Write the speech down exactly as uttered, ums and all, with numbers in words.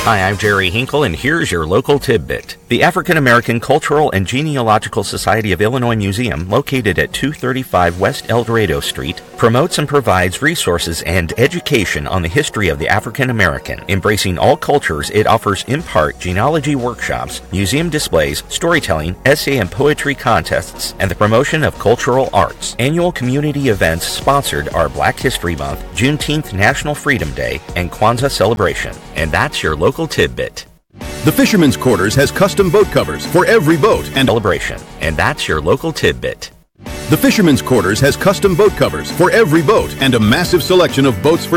Hi, I'm Jerry Hinkle, and here's your local tidbit. The African American Cultural and Genealogical Society of Illinois Museum, located at two thirty-five West El Dorado Street, promotes and provides resources and education on the history of the African American. Embracing all cultures, it offers in part genealogy workshops, museum displays, storytelling, essay and poetry contests, and the promotion of cultural arts. Annual community events sponsored are Black History Month, Juneteenth National Freedom Day, and Kwanzaa celebration. And that's your local tidbit. The Fisherman's Quarters has custom boat covers for every boat and celebration. And that's your local tidbit. The Fisherman's Quarters has custom boat covers for every boat and a massive selection of boats for